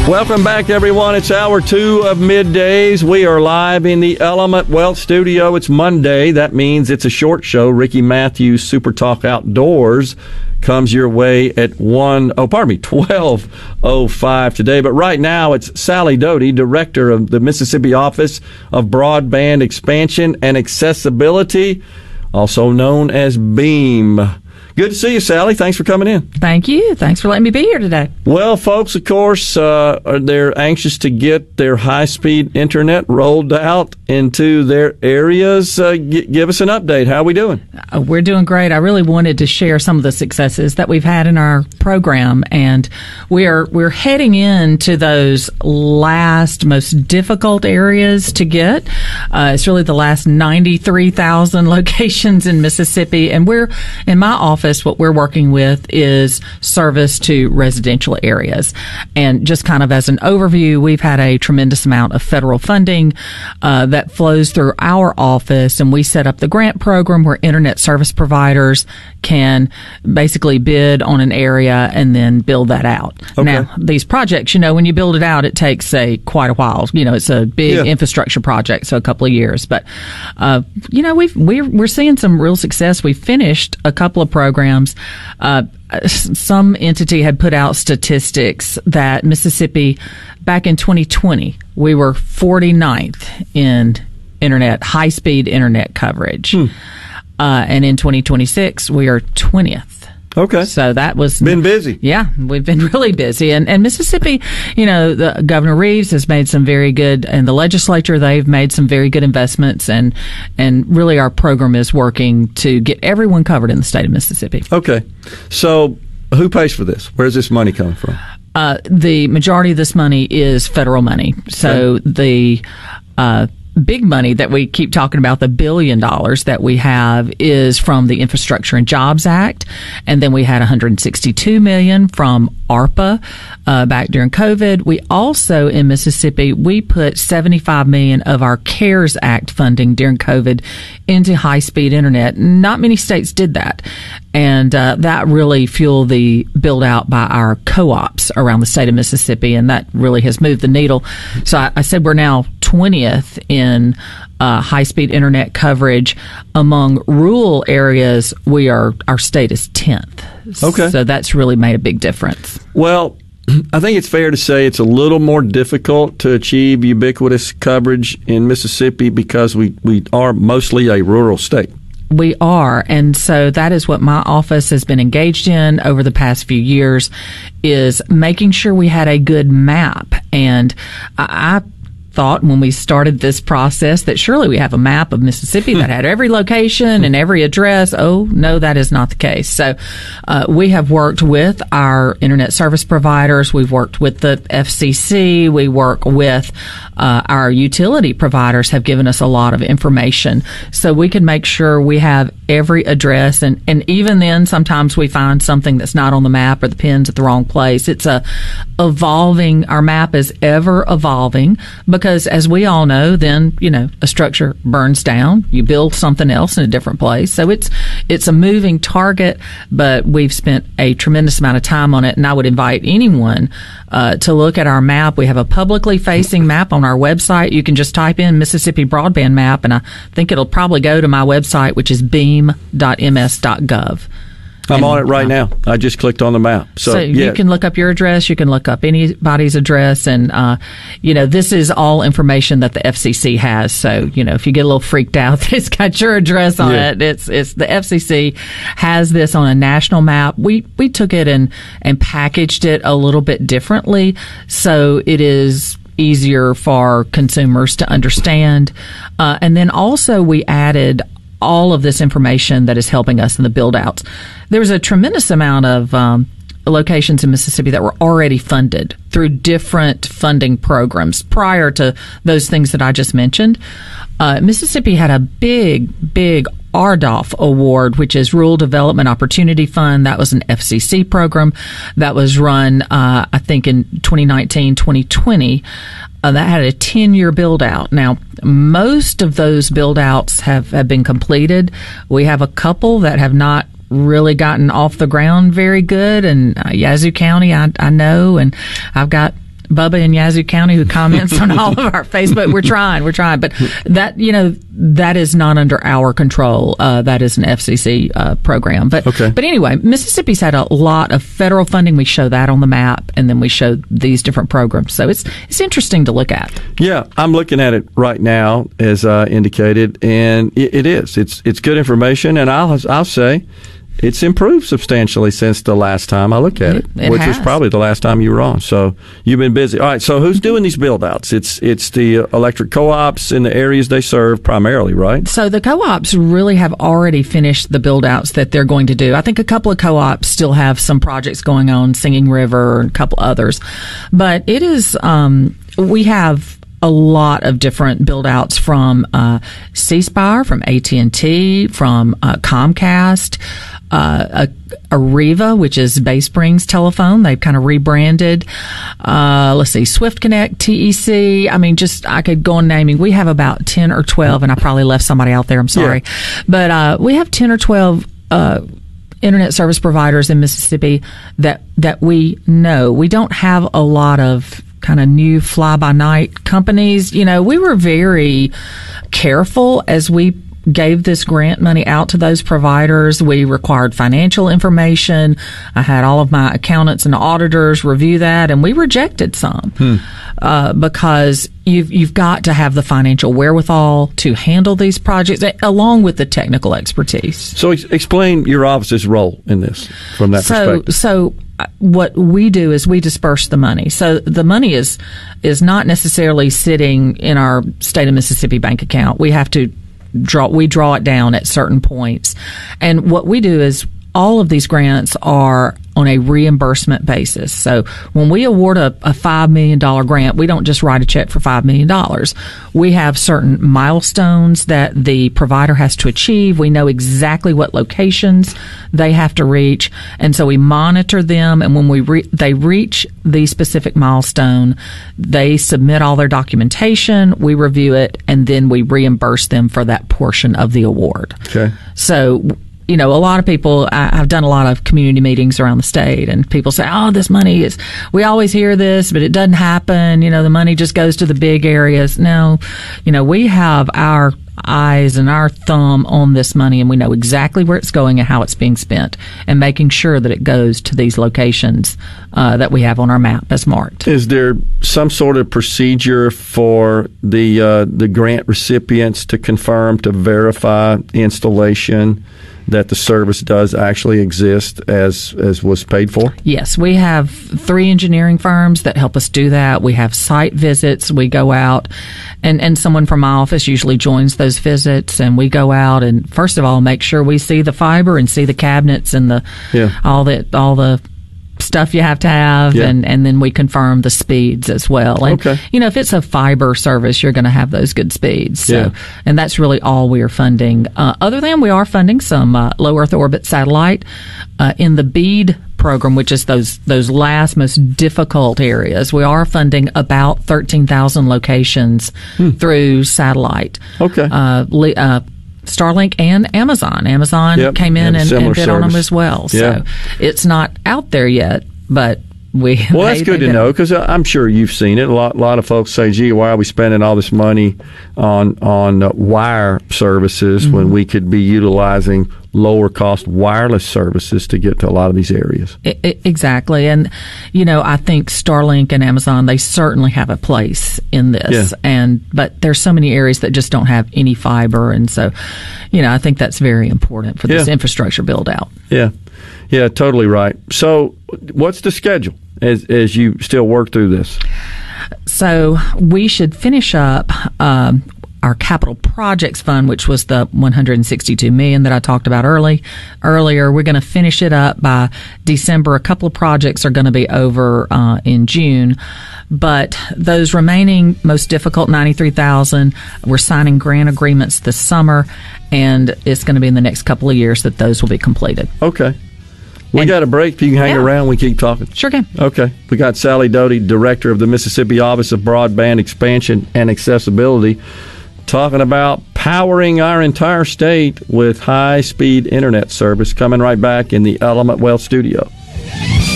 Welcome back, everyone. It's hour 2 of Middays. We are live in the Element Wealth Studio. It's Monday. That means it's a short show. Ricky Matthews Super Talk Outdoors comes your way at 12:05 today. But right now, it's Sally Doty, Director of the Mississippi Office of Broadband Expansion and Accessibility, also known as BEAM. Good to see you, Sally. Thanks for coming in. Thank you. Thanks for letting me be here today. Well, folks, of course, they're anxious to get their high-speed internet rolled out into their areas. Give us an update. How are we doing? We're doing great. I really wanted to share some of the successes that we've had in our program, and we're heading into those last, most difficult areas to get. It's really the last 93,000 locations in Mississippi, and we're in my office. What we're working with is service to residential areas. And just kind of as an overview, we've had a tremendous amount of federal funding that flows through our office, and we set up the grant program where internet service providers can basically bid on an area and then build that out. Okay. Now, these projects, when you build it out, it takes quite a while. It's a big infrastructure project, so a couple of years. But we're seeing some real success. We finished a couple of programs. Some entity had put out statistics that Mississippi, back in 2020, we were 49th in high-speed internet coverage. And in 2026, we are 20th. Okay. So that was been busy. Yeah, we've been really busy. And Mississippi, the Governor Reeves has made some very good, and the legislature, they've made some very good investments, and really our program is working to get everyone covered in the state of Mississippi. Okay. So who pays for this? Where's this money coming from? The majority of this money is federal money. So the big money that we keep talking about, the $1 billion that we have, is from the Infrastructure and Jobs Act, and then we had $162 million from ARPA back during COVID. We also, in Mississippi, we put $75 million of our CARES Act funding during COVID into high-speed internet. Not many states did that, and that really fueled the build-out by our co-ops around the state of Mississippi, and that really has moved the needle. So I said we're now 20th in high-speed internet coverage. Among rural areas, our state is 10th. Okay. So that's really made a big difference. Well, I think it's fair to say it's a little more difficult to achieve ubiquitous coverage in Mississippi because we are mostly a rural state. We are, and so that is what my office has been engaged in over the past few years, is making sure we had a good map. And I thought when we started this process that surely we have a map of Mississippi that had every location and every address. Oh, no, that is not the case. So we have worked with our internet service providers. We've worked with the FCC. We work with our utility providers have given us a lot of information so we can make sure we have every address. And even then, sometimes we find something that's not on the map or the pin's at the wrong place. It's evolving. Our map is ever evolving because, as we all know, then, a structure burns down. You build something else in a different place. So it's a moving target, but we've spent a tremendous amount of time on it. And I would invite anyone to look at our map. We have a publicly facing map on our website. You can just type in Mississippi Broadband Map, and I think it'll probably go to my website, which is beam.ms.gov. I'm on it right now. I just clicked on the map. So you can look up your address. You can look up anybody's address. And, this is all information that the FCC has. So, if you get a little freaked out that it's got your address on it, it's the FCC has this on a national map. We took it and packaged it a little bit differently. So it is easier for consumers to understand. And then also we added all of this information that is helping us in the build-outs. There was a tremendous amount of locations in Mississippi that were already funded through different funding programs prior to those things that I just mentioned. Mississippi had a big RDOF award, which is Rural Development Opportunity Fund. That was an FCC program that was run, I think, in 2019, 2020. That had a 10-year build-out. Now, most of those build-outs have been completed. We have a couple that have not really gotten off the ground very good. And Yazoo County, I know, and I've got Bubba in Yazoo County who comments on all of our Facebook. We're trying, but that is not under our control. That is an FCC program. But anyway, Mississippi's had a lot of federal funding. We show that on the map, and then we show these different programs. So it's interesting to look at. Yeah, I'm looking at it right now, as I indicated, and it is. It's good information, and I'll say it's improved substantially since the last time I looked at it, which was probably the last time you were on. So you've been busy. All right, so who's doing these build-outs? It's the electric co-ops in the areas they serve primarily, right? So the co-ops really have already finished the build-outs that they're going to do. I think a couple of co-ops still have some projects going on, Singing River and a couple others. But it is, we have a lot of different build-outs from C Spire, from AT&T, from Comcast, Arriva, which is Bay Springs Telephone. They've kind of rebranded. Let's see, Swift Connect, TEC. I mean, I could go on naming. We have about 10 or 12, and I probably left somebody out there. I'm sorry. Yeah. But we have 10 or 12 internet service providers in Mississippi that we know. We don't have a lot of kind of new fly-by-night companies. We were very careful as we gave this grant money out to those providers. We required financial information. I had all of my accountants and auditors review that, and we rejected some because you've got to have the financial wherewithal to handle these projects along with the technical expertise. So explain your office's role in this from that perspective. So what we do is we disperse the money. So the money is not necessarily sitting in our state of Mississippi bank account. We have to draw it down at certain points. And what we do is all of these grants are on a reimbursement basis. So when we award a $5 million grant, we don't just write a check for $5 million. We have certain milestones that the provider has to achieve. We know exactly what locations they have to reach. And so we monitor them. And when they reach the specific milestone, they submit all their documentation, we review it, and then we reimburse them for that portion of the award. Okay. So a lot of people, I've done a lot of community meetings around the state, and people say, this money is, we always hear this, but it doesn't happen. The money just goes to the big areas. No, we have our eyes and our thumb on this money, and we know exactly where it's going and how it's being spent, and making sure that it goes to these locations that we have on our map as marked. Is there some sort of procedure for the grant recipients to confirm, to verify installation, that the service does actually exist as was paid for? Yes, we have 3 engineering firms that help us do that. We have site visits. We go out, and someone from my office usually joins those visits, and we go out and first of all make sure we see the fiber and see the cabinets and all the stuff you have to have, and then we confirm the speeds as well. And, if it's a fiber service, you're going to have those good speeds. So, and that's really all we are funding. Other than we are funding some low Earth orbit satellite in the BEAD program, which is those last most difficult areas. We are funding about 13,000 locations through satellite. Starlink and Amazon. Amazon came in and bid on them as well. So it's not out there yet, but that's good to know, because I'm sure you've seen it. A lot of folks say, gee, why are we spending all this money on wire services when we could be utilizing lower cost wireless services to get to a lot of these areas? Exactly. And, I think Starlink and Amazon, they certainly have a place in this. But there's so many areas that just don't have any fiber. And so, I think that's very important for this infrastructure build out. Yeah, totally right. So what's the schedule as you still work through this? So we should finish up our capital projects fund, which was the $162 million that I talked about earlier. We're going to finish it up by December. A couple of projects are going to be over in June. But those remaining most difficult, $93,000, we're signing grant agreements this summer, and it's going to be in the next couple of years that those will be completed. Okay. We got a break. If you can hang around, we keep talking. Sure can. Okay. We got Sally Doty, Director of the Mississippi Office of Broadband Expansion and Accessibility, talking about powering our entire state with high-speed internet service. Coming right back in the Element Wealth studio.